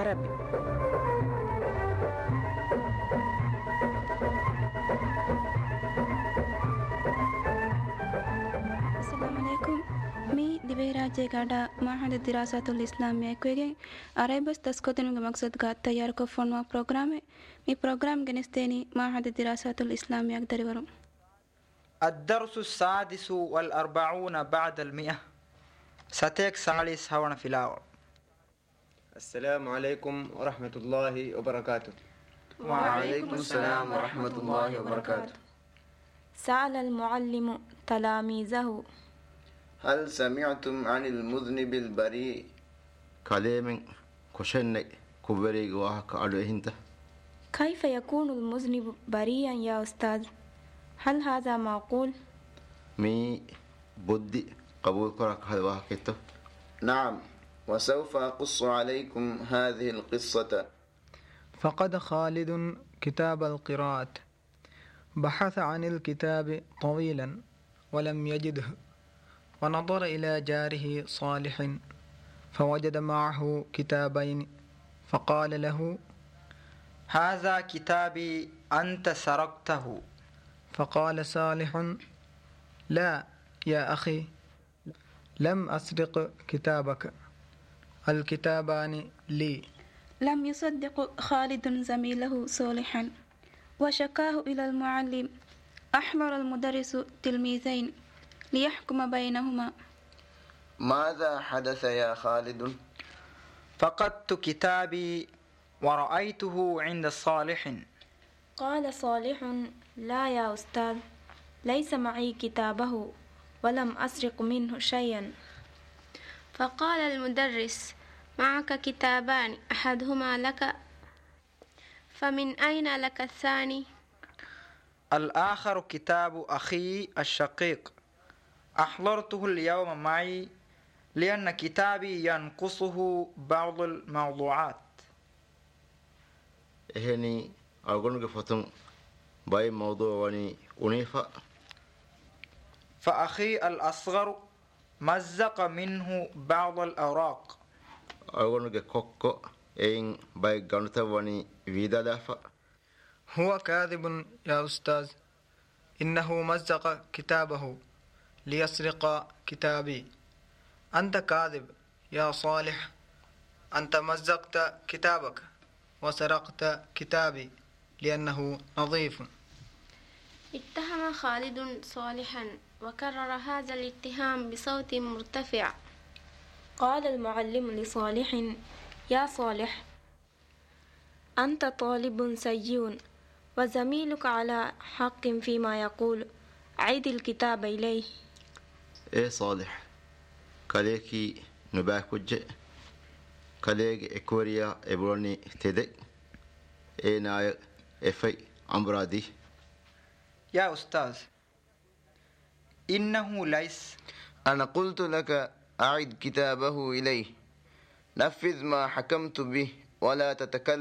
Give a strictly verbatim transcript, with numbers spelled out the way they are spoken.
بالعربي. السلام عليكم. مي دبيراجي غادا معهد الدراسات الإسلامية كويجين أريبس تسكتن مقصد غاد تيار كفون برنامج مي برنامج جنستيني معهد الدراسات الإسلامية أقدر الدرس السادس والأربعون بعد المئة. ستيك سالس هون في الأول. السلام عليكم ورحمة الله وبركاته. وعليكم السلام ورحمة الله وبركاته. سأل المعلم تلاميذه: هل سمعتم عن المذنب البريء؟ كلام كشنة كبري وهك عليهنت. كيف يكون المذنب بريئا يا أستاذ؟ هل هذا معقول؟ مي بدي قبول كرك هذا كتو. نعم، وسوف أقص عليكم هذه القصة. فقد خالد كتاب القراءة، بحث عن الكتاب طويلا ولم يجده، ونظر إلى جاره صالح فوجد معه كتابين، فقال له: هذا كتابي أنت سرقته. فقال صالح: لا يا أخي، لم أسرق كتابك، الكتابان لي. لم يصدق خالد زميله صالحا وشكاه إلى المعلم. أحضر المدرس تلميذين ليحكم بينهما. ماذا حدث يا خالد؟ فقدت كتابي ورأيته عند صالح. قال صالح: لا يا أستاذ، ليس معي كتابه ولم أسرق منه شيئا. فقال المدرس: معك كتابان، أحدهما لك، فمن أين لك الثاني؟ الآخر كتاب أخي الشقيق، أحضرته اليوم معي لأن كتابي ينقصه بعض الموضوعات. هني أقول لك فتم باي موضوع وني ونيفا. فأخي الأصغر مزق منه بعض الأوراق. أقول لك كوكو إن باي جانتا وني فيدا لافا. هو كاذب يا أستاذ، إنه مزق كتابه ليسرق كتابي. أنت كاذب يا صالح، أنت مزقت كتابك وسرقت كتابي لأنه نظيف. اتهم خالد صالحا وكرر هذا الاتهام بصوت مرتفع. قال المعلم لصالح: يا صالح، أنت طالب سيء وزميلك على حق فيما يقول، عيد الكتاب إليه. إيه صالح، كاليكي نباك وجه، كاليك إكوريا إبروني تدك، إيه نايك إفي أمبرادي. يا أستاذ، إنه ليس. أنا قلت لك أعد كتابه إليه. نفذ ما حكمت به ولا تتكلم.